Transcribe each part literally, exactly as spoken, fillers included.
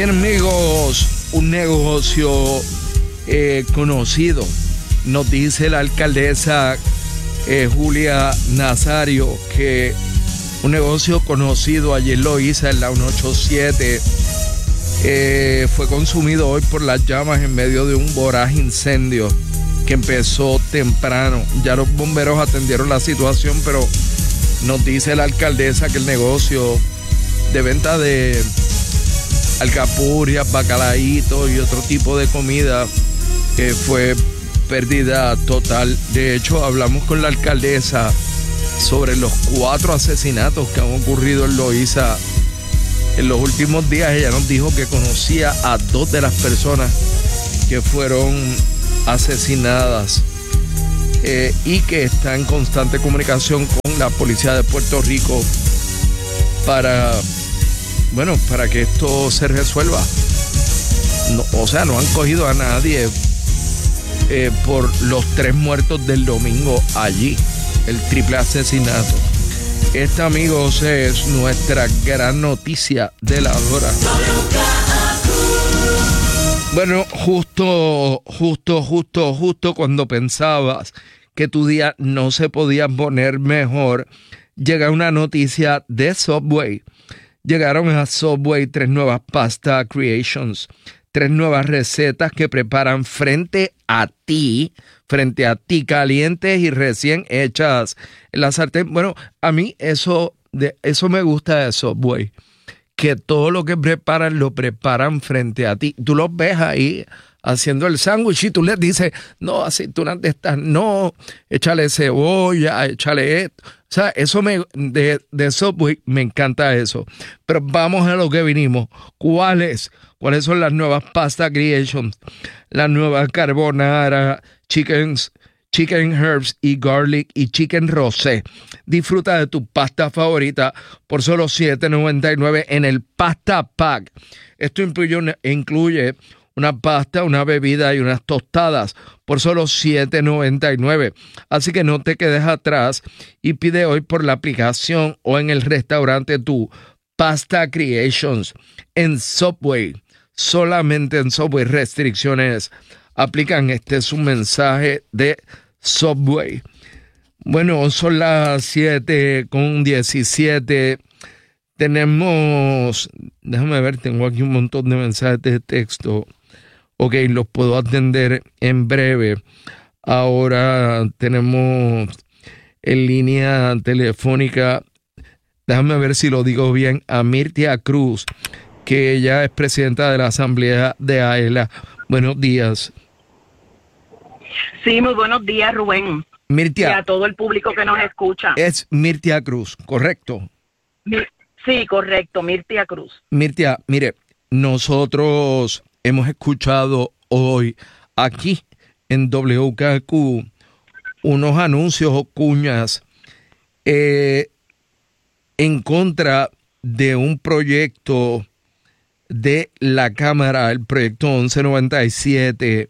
Bien, amigos, un negocio eh, conocido, nos dice la alcaldesa eh, Julia Nazario, que un negocio conocido allí en Loíza, en la ciento ochenta y siete, eh, fue consumido hoy por las llamas en medio de un voraz incendio que empezó temprano. Ya los bomberos atendieron la situación, pero nos dice la alcaldesa que el negocio de venta de alcapurrias, bacalaítos y otro tipo de comida que fue pérdida total. De hecho, hablamos con la alcaldesa sobre los cuatro asesinatos que han ocurrido en Loíza en los últimos días. Ella nos dijo que conocía a dos de las personas que fueron asesinadas eh, y que está en constante comunicación con la policía de Puerto Rico para, bueno, para que esto se resuelva. No, o sea, no han cogido a nadie eh, por los tres muertos del domingo allí, el triple asesinato. Esta, amigos, es nuestra gran noticia de la hora. Bueno, justo, justo, justo, justo cuando pensabas que tu día no se podía poner mejor, llega una noticia de Subway. Llegaron a Subway tres nuevas pasta creations, tres nuevas recetas que preparan frente a ti, frente a ti, calientes y recién hechas en la sartén. Bueno, a mí eso, de, eso me gusta de Subway, que todo lo que preparan lo preparan frente a ti. Tú los ves ahí haciendo el sándwich y tú les dices, no, aceitunas de estas, no, échale cebolla, échale esto. O sea, eso me, de, de Subway me encanta eso. Pero vamos a lo que vinimos. ¿Cuáles? ¿Cuáles son las nuevas pasta creations? Las nuevas carbonara, chickens, chicken herbs y garlic y chicken rosé. Disfruta de tu pasta favorita por solo siete noventa y nueve en el Pasta Pack. Esto incluye una, incluye una pasta, una bebida y unas tostadas por solo siete noventa y nueve. Así que no te quedes atrás y pide hoy por la aplicación o en el restaurante tu Pasta Creations en Subway. Solamente en Subway. Restricciones aplican. Este es un mensaje de Subway. Bueno, son las siete con diecisiete. Tenemos, déjame ver, tengo aquí un montón de mensajes de texto. Ok, los puedo atender en breve. Ahora tenemos en línea telefónica, déjame ver si lo digo bien, a Mirtia Cruz, que ella es presidenta de la Asamblea de AELA. Buenos días. Sí, muy buenos días, Rubén. Mirtia. Y a todo el público que nos escucha. Es Mirtia Cruz, ¿correcto? Mi- sí, correcto, Mirtia Cruz. Mirtia, mire, nosotros hemos escuchado hoy aquí en W K Q unos anuncios o cuñas eh, en contra de un proyecto de la Cámara, el proyecto once noventa y siete,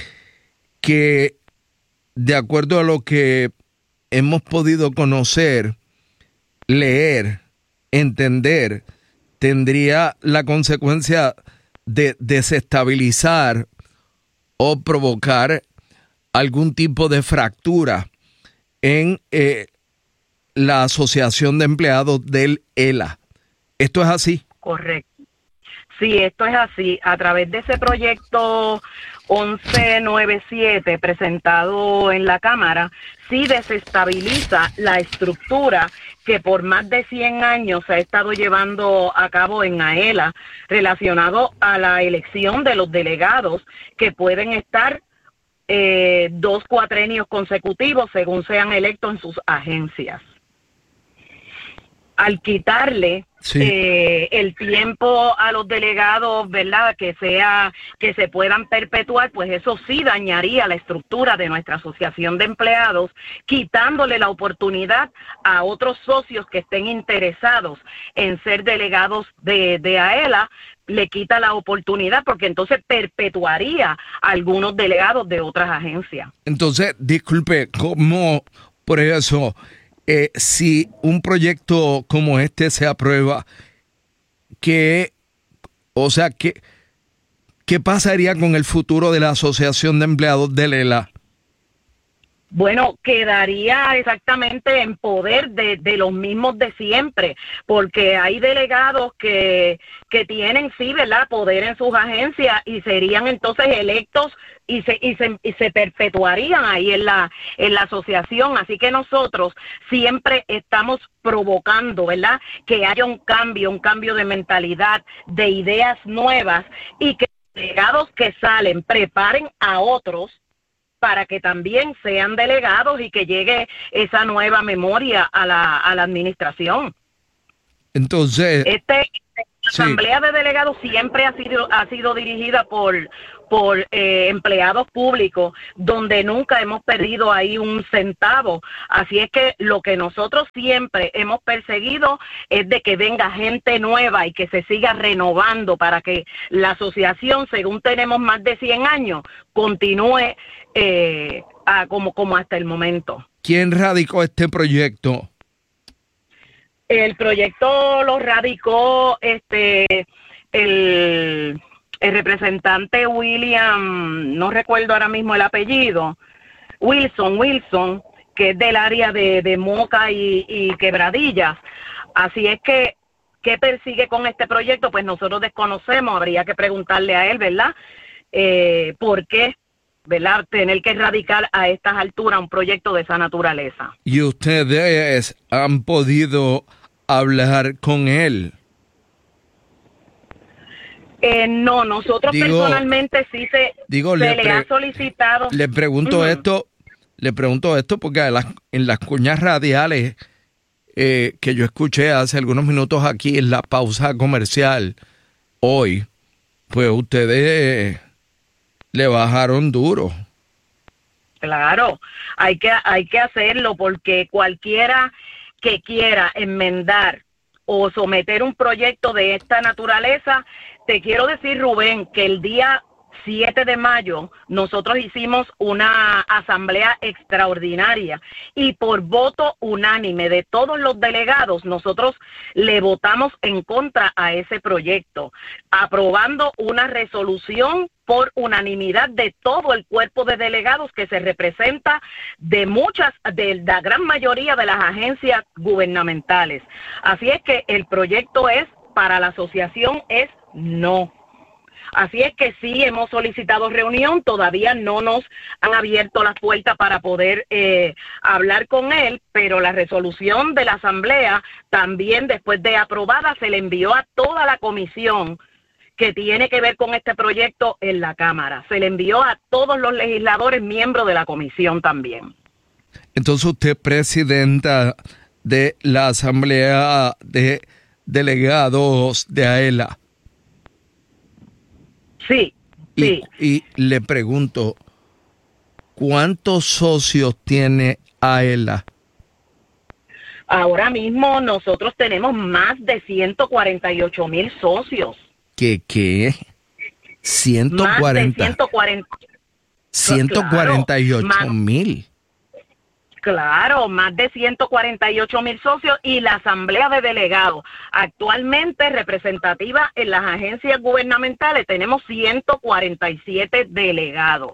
que de acuerdo a lo que hemos podido conocer, leer, entender, tendría la consecuencia de desestabilizar o provocar algún tipo de fractura en eh, la Asociación de Empleados del ELA. ¿Esto es así? Correcto. Sí, esto es así. A través de ese proyecto once noventa y siete presentado en la Cámara, sí desestabiliza la estructura que por más de cien años se ha estado llevando a cabo en AELA relacionado a la elección de los delegados que pueden estar eh, dos cuatrenios consecutivos según sean electos en sus agencias. Al quitarle sí. eh, el tiempo a los delegados, ¿verdad?, que sea que se puedan perpetuar, pues eso sí dañaría la estructura de nuestra asociación de empleados, quitándole la oportunidad a otros socios que estén interesados en ser delegados de, de AELA, le quita la oportunidad porque entonces perpetuaría a algunos delegados de otras agencias. Entonces, disculpe, ¿cómo por eso? Eh, si un proyecto como este se aprueba, ¿qué O sea, ¿qué, qué pasaría con el futuro de la Asociación de Empleados de Lela? Bueno, quedaría exactamente en poder de, de los mismos de siempre, porque hay delegados que, que tienen, sí, ¿verdad?, poder en sus agencias y serían entonces electos y se, y se, y se perpetuarían ahí en la, en la asociación. Así que nosotros siempre estamos provocando, ¿verdad?, que haya un cambio, un cambio de mentalidad, de ideas nuevas y que delegados que salen preparen a otros para que también sean delegados y que llegue esa nueva memoria a la, a la administración. Entonces, este, la sí. Asamblea de Delegados siempre ha sido, ha sido dirigida por, por eh, empleados públicos, donde nunca hemos perdido ahí un centavo. Así es que lo que nosotros siempre hemos perseguido es de que venga gente nueva y que se siga renovando para que la asociación, según tenemos más de cien años, continúe Eh, a, como, como hasta el momento. ¿Quién radicó este proyecto? El proyecto lo radicó este el, el representante William, no recuerdo ahora mismo el apellido, Wilson, Wilson, que es del área de, de Moca y, y Quebradillas. Así es que, ¿qué persigue con este proyecto? Pues nosotros desconocemos, habría que preguntarle a él, ¿verdad? Eh, ¿Por qué? ¿Verdad? Tener que erradicar a estas alturas un proyecto de esa naturaleza. ¿Y ustedes han podido hablar con él? Eh, no, nosotros digo, personalmente sí se, digo, se le, le pre- ha solicitado. Le pregunto uh-huh. esto, le pregunto esto porque en las, en las cuñas radiales eh, que yo escuché hace algunos minutos aquí en la pausa comercial hoy, pues ustedes le bajaron duro. Claro, hay que hay que hacerlo porque cualquiera que quiera enmendar o someter un proyecto de esta naturaleza, te quiero decir, Rubén, que el día siete de mayo nosotros hicimos una asamblea extraordinaria y por voto unánime de todos los delegados nosotros le votamos en contra a ese proyecto, aprobando una resolución por unanimidad de todo el cuerpo de delegados que se representa de muchas, de la gran mayoría de las agencias gubernamentales. Así es que el proyecto es, para la asociación es no. Así es que sí, hemos solicitado reunión, todavía no nos han abierto las puertas para poder eh, hablar con él, pero la resolución de la asamblea también después de aprobada se le envió a toda la comisión que tiene que ver con este proyecto en la Cámara. Se le envió a todos los legisladores miembros de la comisión también. Entonces usted es presidenta de la Asamblea de Delegados de AELA. Sí, y, sí. Y le pregunto, ¿cuántos socios tiene AELA? Ahora mismo nosotros tenemos más de ciento cuarenta y ocho mil socios. ¿Qué qué? ciento cuarenta. Más de ciento cuarenta. ciento cuarenta y ocho mil. Claro, más de ciento cuarenta y ocho mil socios y la Asamblea de Delegados. Actualmente representativa en las agencias gubernamentales tenemos ciento cuarenta y siete delegados.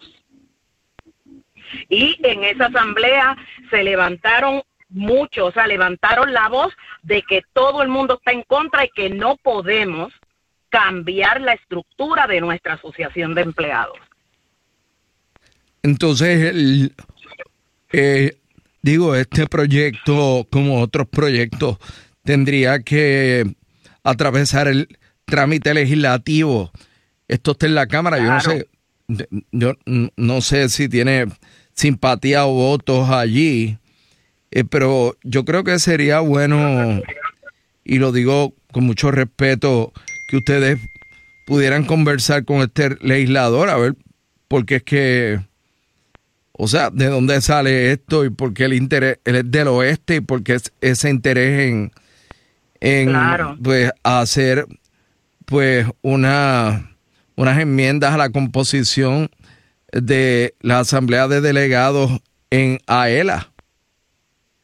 Y en esa asamblea se levantaron muchos, o sea, levantaron la voz de que todo el mundo está en contra y que no podemos cambiar la estructura de nuestra asociación de empleados. Entonces, el, eh, digo, este proyecto, como otros proyectos, tendría que atravesar el trámite legislativo. Esto está en la Cámara, claro. Yo no sé, yo no sé si tiene simpatía o votos allí, eh, pero yo creo que sería bueno, y lo digo con mucho respeto, que ustedes pudieran conversar con este legislador, a ver, porque es que, o sea, de dónde sale esto y por qué el interés, él es del oeste y por qué es ese interés en, en claro. pues, hacer pues una, unas enmiendas a la composición de la Asamblea de Delegados en AELA.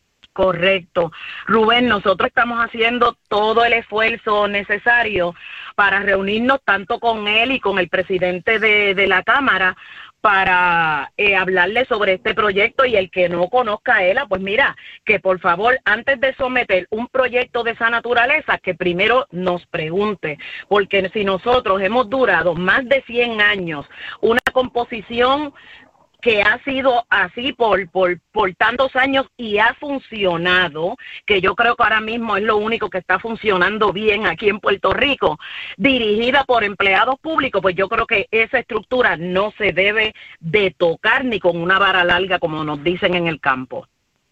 Correcto. Rubén, nosotros estamos haciendo todo el esfuerzo necesario para reunirnos tanto con él y con el presidente de, de la Cámara para eh, hablarle sobre este proyecto, y el que no conozca a ELA, pues mira, que por favor, antes de someter un proyecto de esa naturaleza, que primero nos pregunte, porque si nosotros hemos durado más de cien años, una composición que ha sido así por, por, por tantos años y ha funcionado, que yo creo que ahora mismo es lo único que está funcionando bien aquí en Puerto Rico, dirigida por empleados públicos, pues yo creo que esa estructura no se debe de tocar ni con una vara larga, como nos dicen en el campo.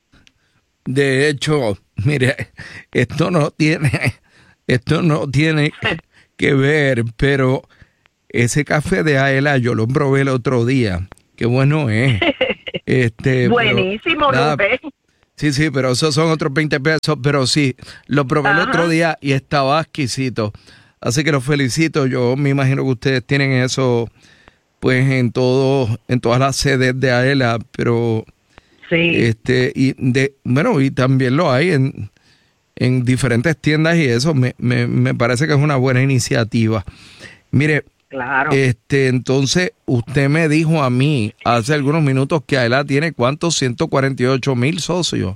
De hecho, mire, esto no tiene, esto no tiene que ver, pero ese café de Aela yo lo probé el otro día. Qué bueno es. Este, Buenísimo, pero, Rubén. Sí, sí, pero esos son otros veinte pesos, pero sí, lo probé Ajá. el otro día y estaba exquisito. Así que los felicito. Yo me imagino que ustedes tienen eso pues en todo, en todas las sedes de Aela, pero sí. este, y de, bueno, y también lo hay en, en diferentes tiendas, y eso me, me, me parece que es una buena iniciativa. Mire, claro. Este, entonces, usted me dijo a mí hace algunos minutos que Aela tiene ¿cuántos? ciento cuarenta y ocho mil socios.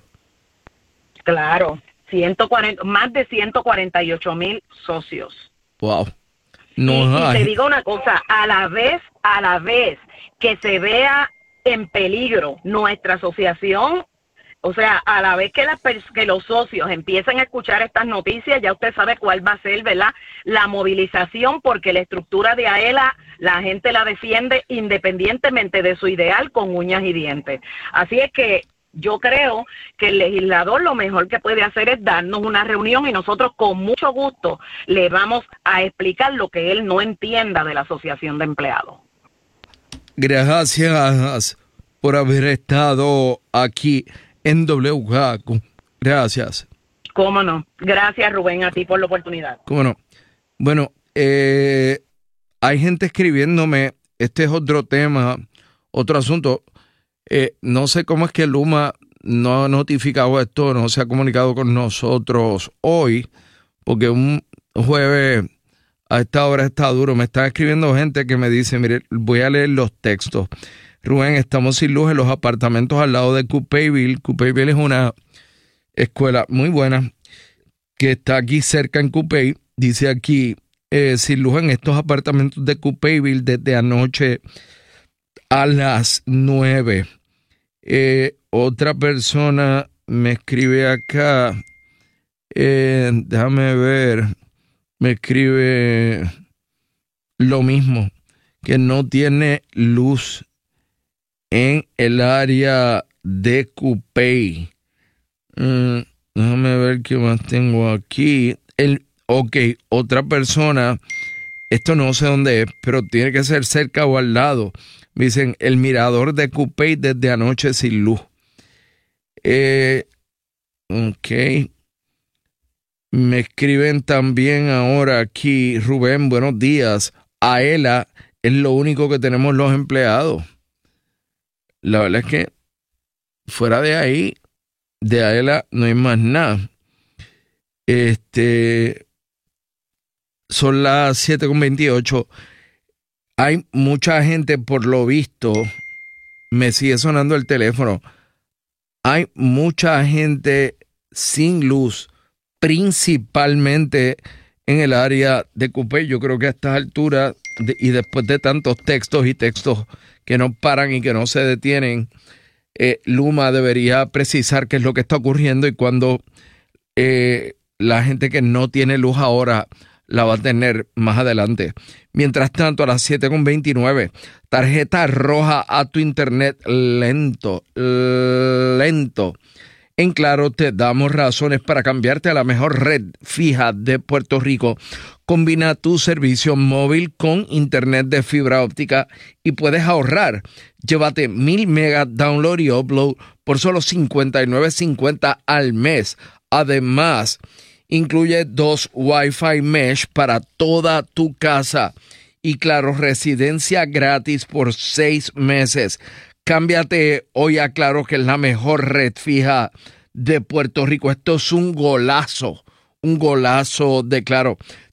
Claro, ciento cuarenta, más de ciento cuarenta y ocho mil socios. Wow. No, y, y te digo una cosa, a la vez, a la vez que se vea en peligro nuestra asociación, o sea, a la vez que, la, que los socios empiezan a escuchar estas noticias, ya usted sabe cuál va a ser, ¿verdad?, la movilización, porque la estructura de Aela, la gente la defiende independientemente de su ideal, con uñas y dientes. Así es que yo creo que el legislador lo mejor que puede hacer es darnos una reunión, y nosotros con mucho gusto le vamos a explicar lo que él no entienda de la Asociación de Empleados. Gracias por haber estado aquí en W K A Q. Gracias. Cómo no. Gracias, Rubén, a ti por la oportunidad. Cómo no. Bueno, eh, hay gente escribiéndome, este es otro tema, otro asunto. Eh, no sé cómo es que Luma no ha notificado esto, no se ha comunicado con nosotros hoy, porque un jueves a esta hora está duro. Me están escribiendo gente que me dice, mire, voy a leer los textos. Rubén, estamos sin luz en los apartamentos al lado de Cupeyville. Cupeyville es una escuela muy buena que está aquí cerca en Cupey. Dice aquí, eh, sin luz en estos apartamentos de Cupeyville desde anoche a las nueve. Eh, otra persona me escribe acá, eh, déjame ver, me escribe lo mismo, que no tiene luz en el área de Cupey. Mm, déjame ver qué más tengo aquí. El, ok, otra persona, esto no sé dónde es, pero tiene que ser cerca o al lado. Me dicen, el mirador de Cupey desde anoche sin luz. Eh, ok. Me escriben también ahora aquí, Rubén, buenos días. Aela es lo único que tenemos los empleados. La verdad es que fuera de ahí, de Aela no hay más nada. Este, son las siete con veintiocho. Hay mucha gente, por lo visto, me sigue sonando el teléfono. Hay mucha gente sin luz, principalmente en el área de Cupey. Yo creo que a estas alturas, de, y después de tantos textos y textos que no paran y que no se detienen, eh, Luma debería precisar qué es lo que está ocurriendo y cuando eh, la gente que no tiene luz ahora la va a tener más adelante. Mientras tanto, a las siete con veintinueve, tarjeta roja a tu internet lento, lento. En Claro te damos razones para cambiarte a la mejor red fija de Puerto Rico. Combina tu servicio móvil con internet de fibra óptica y puedes ahorrar. Llévate mil megas download y upload por solo cincuenta y nueve cincuenta al mes. Además, incluye dos Wi-Fi Mesh para toda tu casa y Claro Residencia gratis por seis meses. Cámbiate hoy a Claro, que es la mejor red fija de Puerto Rico. Esto es un golazo, un golazo de Claro.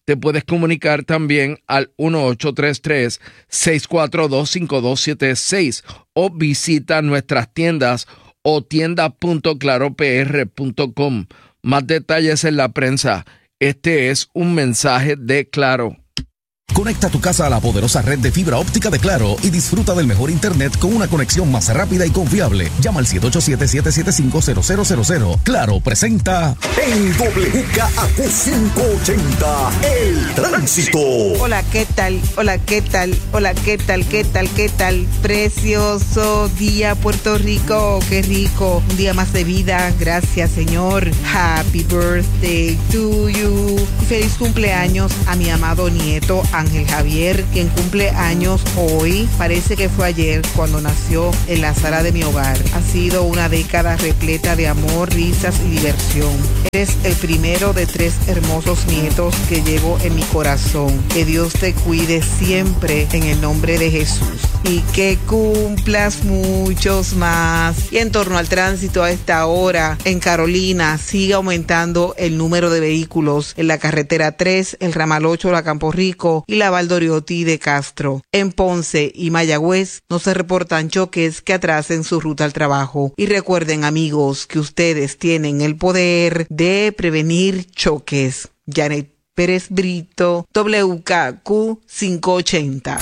Te puedes comunicar también al uno ocho tres tres, seis cuatro dos, cinco dos siete seis o visita nuestras tiendas o tienda punto claro p r punto com. Más detalles en la prensa. Este es un mensaje de Claro. Conecta tu casa a la poderosa red de fibra óptica de Claro y disfruta del mejor internet con una conexión más rápida y confiable. Llama al siete ocho siete, siete siete cinco, cero cero cero cero. Claro presenta en W K A Q quinientos ochenta, el tránsito. Hola, ¿qué tal? Hola, ¿qué tal? Hola, ¿qué tal? ¿Qué tal? ¿Qué tal? Precioso día, Puerto Rico. Qué rico. Un día más de vida. Gracias, Señor. Happy birthday to you. Feliz cumpleaños a mi amado nieto, Ángel Javier, quien cumple años hoy. Parece que fue ayer cuando nació en la sala de mi hogar. Ha sido una década repleta de amor, risas y diversión. Eres el primero de tres hermosos nietos que llevo en mi corazón. Que Dios te cuide siempre en el nombre de Jesús. Y que cumplas muchos más. Y en torno al tránsito a esta hora, en Carolina, sigue aumentando el número de vehículos en la carretera tres, el ramal ocho, la Campo Rico y la Valdoriotti de Castro. En Ponce y Mayagüez no se reportan choques que atrasen su ruta al trabajo. Y recuerden, amigos, que ustedes tienen el poder de prevenir choques. Janet Pérez Brito, W K A Q quinientos ochenta.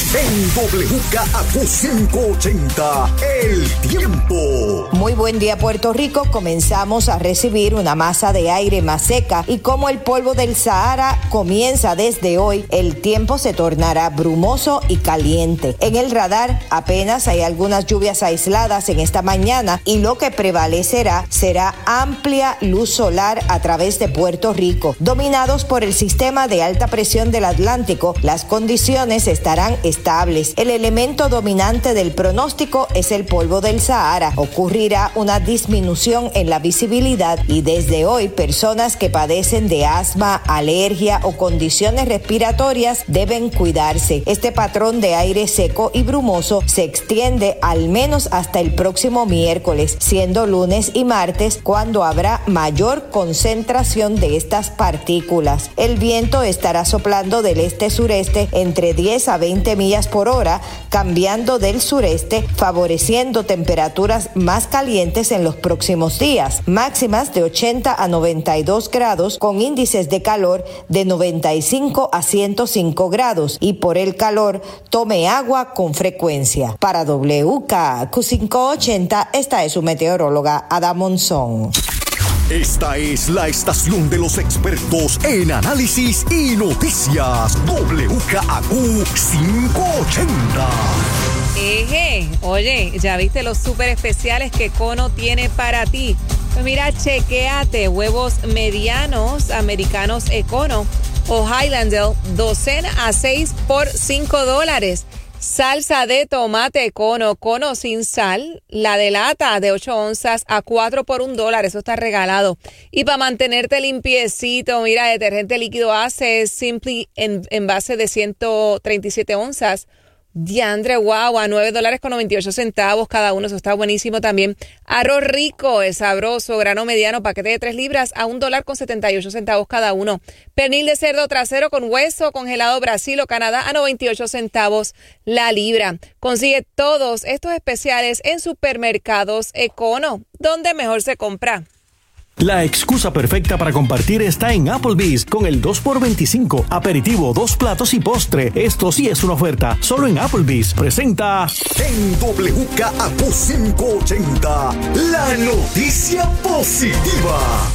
En W K A Q quinientos ochenta, el tiempo. Muy buen día, Puerto Rico. Comenzamos a recibir una masa de aire más seca y como el polvo del Sahara comienza desde hoy, el tiempo se tornará brumoso y caliente. En el radar apenas hay algunas lluvias aisladas en esta mañana y lo que prevalecerá será amplia luz solar a través de Puerto Rico. Dominados por el sistema de alta presión del Atlántico, las condiciones estarán estables. El elemento dominante del pronóstico es el polvo del Sahara. Ocurrirá una disminución en la visibilidad y desde hoy personas que padecen de asma, alergia o condiciones respiratorias deben cuidarse. Este patrón de aire seco y brumoso se extiende al menos hasta el próximo miércoles, siendo lunes y martes cuando habrá mayor concentración de estas partículas. El viento estará soplando del este-sureste entre diez a veinte millas por hora, cambiando del sureste, favoreciendo temperaturas más calientes en los próximos días, máximas de ochenta a noventa y dos grados con índices de calor de noventa y cinco a ciento cinco grados y por el calor tome agua con frecuencia. Para W K A Q quinientos ochenta, esta es su meteoróloga Ada Monzón. Esta es la estación de los expertos en análisis y noticias. W K A Q quinientos ochenta. Eje, oye, ¿ya viste los súper especiales que Econo tiene para ti? Pues mira, chequéate, huevos medianos americanos Econo o Highlandale, docena a seis por cinco dólares. Salsa de tomate Econo, Cono sin sal, la de lata de ocho onzas a cuatro por un dólar, eso está regalado. Y para mantenerte limpiecito, mira, detergente líquido Ace Simply en, en base de ciento treinta y siete onzas. Diandre, wow, a nueve dólares con noventa y ocho centavos cada uno, eso está buenísimo también. Arroz rico, es sabroso, grano mediano, paquete de tres libras a un dólar con setenta y ocho centavos cada uno. Pernil de cerdo trasero con hueso, congelado Brasil o Canadá a noventa y ocho centavos la libra. Consigue todos estos especiales en supermercados Econo, donde mejor se compra. La excusa perfecta para compartir está en Applebee's con el dos por veinticinco, aperitivo, dos platos y postre. Esto sí es una oferta, solo en Applebee's. Presenta en W K A Q quinientos ochenta, la noticia positiva.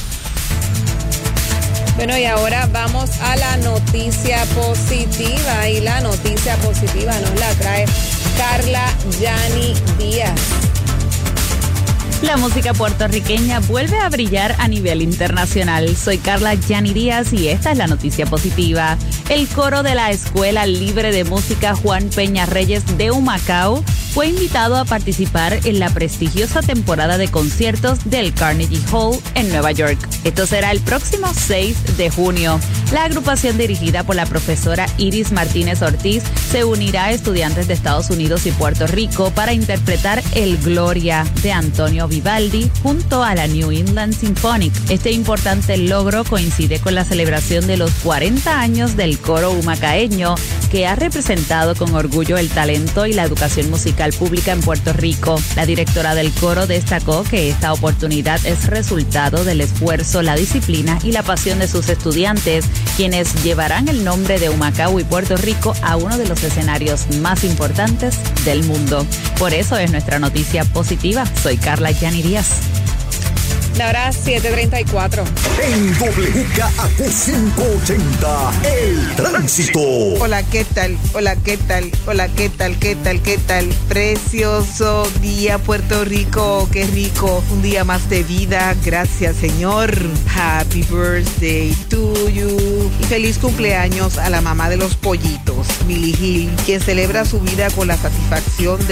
Bueno, y ahora vamos a la noticia positiva y la noticia positiva nos la trae Carla Yani Díaz. La música puertorriqueña vuelve a brillar a nivel internacional. Soy Carla Yani Díaz y esta es la noticia positiva. El coro de la Escuela Libre de Música Juan Peña Reyes de Humacao fue invitado a participar en la prestigiosa temporada de conciertos del Carnegie Hall en Nueva York. Esto será el próximo seis de junio. La agrupación dirigida por la profesora Iris Martínez Ortiz se unirá a estudiantes de Estados Unidos y Puerto Rico para interpretar el Gloria de Antonio Vivaldi junto a la New England Symphonic. Este importante logro coincide con la celebración de los cuarenta años del coro humacaeño, que ha representado con orgullo el talento y la educación musical pública en Puerto Rico. La directora del coro destacó que esta oportunidad es resultado del esfuerzo, la disciplina y la pasión de sus estudiantes, quienes llevarán el nombre de Humacao y Puerto Rico a uno de los escenarios más importantes del mundo. Por eso es nuestra noticia positiva. Soy Carla Yani Díaz. La hora siete treinta y cuatro. En W K A Q quinientos ochenta, el tránsito. Hola, ¿qué tal? Hola, ¿qué tal? Hola, ¿qué tal? ¿Qué tal? ¿Qué tal? Precioso día, Puerto Rico. Qué rico. Un día más de vida. Gracias, Señor. Happy birthday to you. Y feliz cumpleaños a la mamá de los pollitos, Millie Hill, quien celebra su vida con la satisfacción de